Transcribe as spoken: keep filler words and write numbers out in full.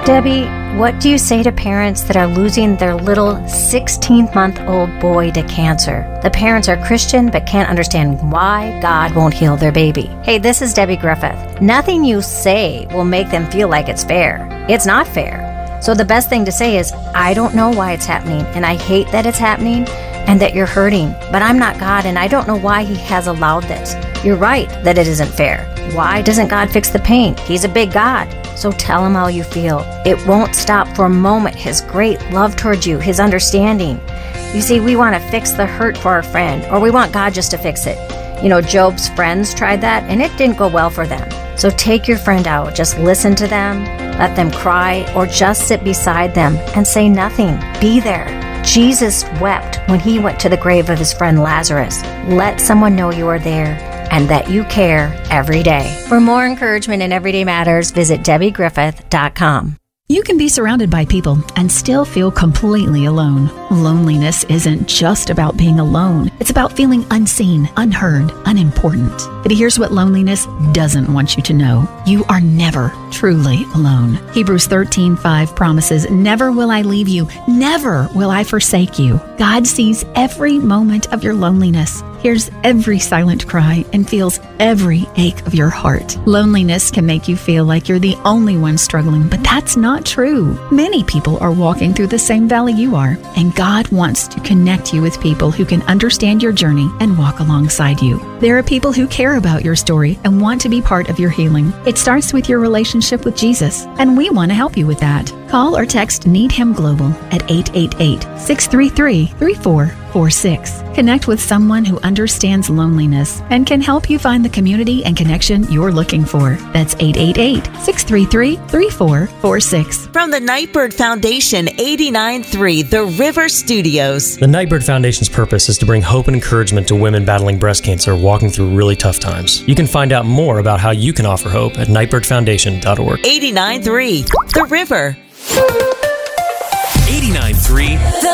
Debbie, what do you say to parents that are losing their little sixteen-month-old boy to cancer? The parents are Christian but can't understand why God won't heal their baby. Hey, this is Debbie Griffith. Nothing you say will make them feel like it's fair. It's not fair. So the best thing to say is, I don't know why it's happening, and I hate that it's happening and that you're hurting, but I'm not God, and I don't know why He has allowed this. You're right that it isn't fair. Why doesn't God fix the pain? He's a big God. So tell Him how you feel. It won't stop for a moment His great love towards you, His understanding. You see, we want to fix the hurt for our friend, or we want God just to fix it. You know, Job's friends tried that, and it didn't go well for them. So take your friend out. Just listen to them, let them cry, or just sit beside them and say nothing. Be there. Jesus wept when He went to the grave of His friend Lazarus. Let someone know you are there and that you care every day. For more encouragement in Everyday Matters, visit Debbie Griffith dot com. You can be surrounded by people and still feel completely alone. Loneliness isn't just about being alone. It's about feeling unseen, unheard, unimportant. But here's what loneliness doesn't want you to know. You are never truly alone. Hebrews thirteen five promises, "Never will I leave you. Never will I forsake you." God sees every moment of your loneliness, hears every silent cry, and feels every ache of your heart. Loneliness can make you feel like you're the only one struggling, but that's not true. Many people are walking through the same valley you are, and God wants to connect you with people who can understand your journey and walk alongside you. There are people who care about your story and want to be part of your healing. It starts with your relationship with Jesus, and we want to help you with that. Call or text Need Him Global at eight eight eight, six three three, three four four six. Connect with someone who understands loneliness and can help you find the community and connection you're looking for. That's eight eight eight, six three three, three four four six. From the Nightbird Foundation, eighty-nine point three The River Studios. The Nightbird Foundation's purpose is to bring hope and encouragement to women battling breast cancer walking through really tough times. You can find out more about how you can offer hope at nightbird foundation dot org. eighty-nine point three The River. eighty-nine point three